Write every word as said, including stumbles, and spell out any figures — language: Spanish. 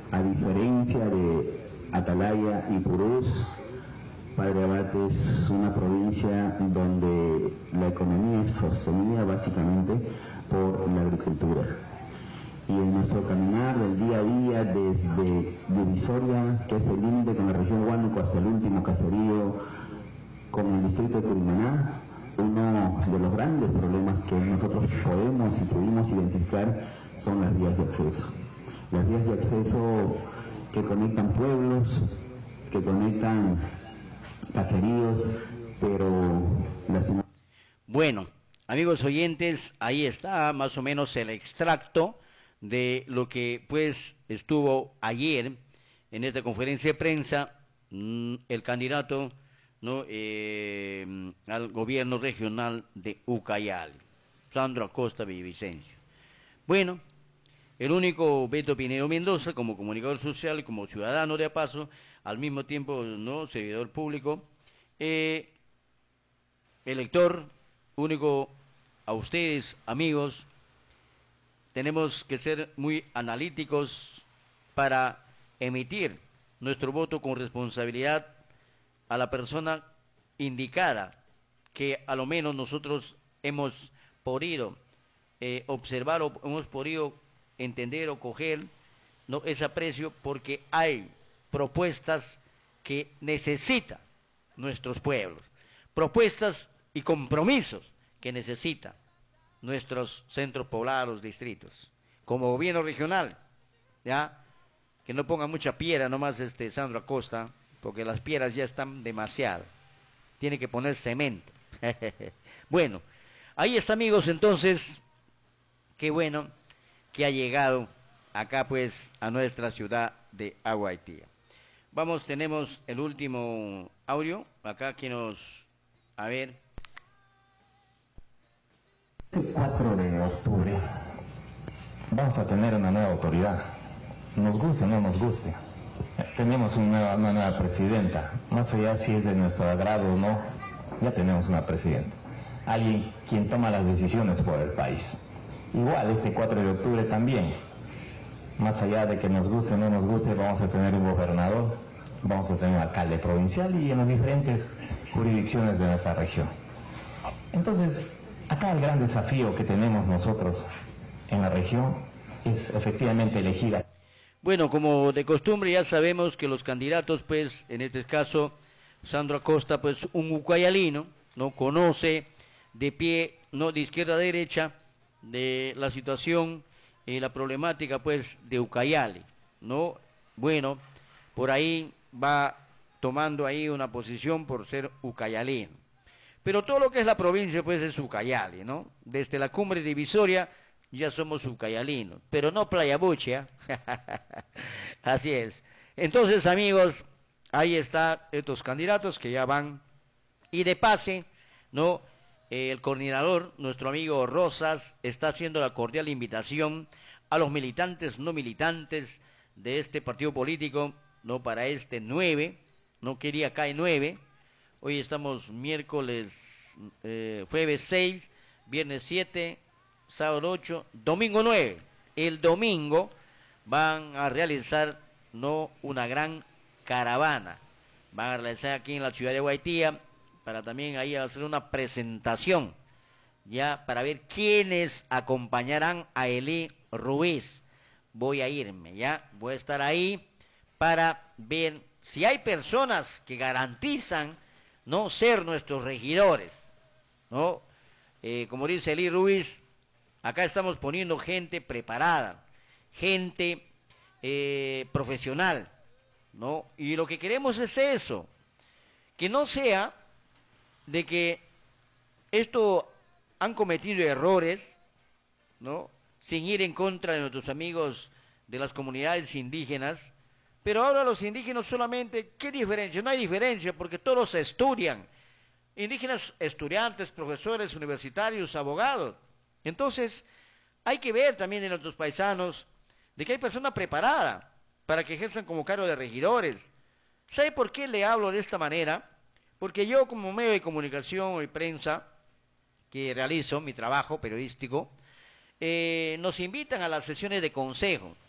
A diferencia de Atalaya y Purús, Padre Abad es una provincia donde la economía es sostenida básicamente por la agricultura. Y en nuestro caminar del día a día, desde Divisoria, que es el límite con la región Huánuco, hasta el último caserío con el distrito de Curimaná, uno de los grandes problemas que nosotros podemos y pudimos identificar son las vías de acceso. Las vías de acceso que conectan pueblos, que conectan caseríos, pero... Bueno, amigos oyentes, ahí está más o menos el extracto de lo que pues estuvo ayer en esta conferencia de prensa mmm, el candidato no eh, al gobierno regional de Ucayali, Sandro Acosta Villavicencio. Bueno, el único Beto Pinedo Mendoza, como comunicador social y como ciudadano de A Paso, al mismo tiempo no servidor público, eh, elector, único a ustedes, amigos, tenemos que ser muy analíticos para emitir nuestro voto con responsabilidad a la persona indicada, que a lo menos nosotros hemos podido eh, observar o hemos podido entender o coger no ese aprecio, porque hay propuestas que necesitan nuestros pueblos, propuestas y compromisos que necesitan nuestros centros poblados, distritos, como gobierno regional, ya, que no ponga mucha piedra nomás este Sandro Acosta, porque las piedras ya están demasiado, tiene que poner cemento. Bueno, ahí está, amigos, entonces, qué bueno que ha llegado acá pues a nuestra ciudad de Aguaitía. Vamos, tenemos el último audio, acá que nos, a ver. Este cuatro de octubre vamos a tener una nueva autoridad, nos guste o no nos guste. Tenemos una nueva, una nueva presidenta, más allá si es de nuestro agrado o no, ya tenemos una presidenta, alguien quien toma las decisiones por el país. Igual este cuatro de octubre también, más allá de que nos guste o no nos guste, vamos a tener un gobernador, vamos a tener un alcalde provincial y en las diferentes jurisdicciones de nuestra región. Entonces, acá el gran desafío que tenemos nosotros en la región es efectivamente elegir a... Bueno, como de costumbre ya sabemos que los candidatos, pues, en este caso, Sandro Acosta, pues, un ucayalino, ¿no? Conoce de pie, no de izquierda a derecha, de la situación y eh, la problemática, pues, de Ucayali, ¿no? Bueno, por ahí va tomando ahí una posición por ser ucayalino. Pero todo lo que es la provincia, pues, es Ucayali, ¿no? Desde la cumbre divisoria ya somos ucayalinos, pero no Playa Buche, ¿eh? Así es. Entonces, amigos, ahí están estos candidatos que ya van. Y de pase, ¿no? Eh, el coordinador, nuestro amigo Rosas, está haciendo la cordial invitación a los militantes, no militantes de este partido político, ¿no? Para este nueve, no quería caer nueve. Hoy estamos miércoles, eh, jueves seis, viernes siete, sábado ocho, domingo nueve. El domingo van a realizar no una gran caravana. Van a realizar aquí en la ciudad de Aguaitía para también ahí hacer una presentación, ya para ver quiénes acompañarán a Elí Ruiz. Voy a irme, ya, voy a estar ahí para ver si hay personas que garantizan no ser nuestros regidores, ¿no? Eh, como dice Elí Ruiz, acá estamos poniendo gente preparada, gente eh, profesional, ¿no? Y lo que queremos es eso, que no sea de que esto han cometido errores, ¿no? Sin ir en contra de nuestros amigos de las comunidades indígenas, pero ahora los indígenas solamente, ¿qué diferencia? No hay diferencia porque todos estudian, indígenas estudiantes, profesores, universitarios, abogados. Entonces, hay que ver también en nuestros paisanos de que hay personas preparadas para que ejerzan como cargo de regidores. ¿Sabe por qué le hablo de esta manera? Porque yo como medio de comunicación y prensa, que realizo mi trabajo periodístico, eh, nos invitan a las sesiones de consejo.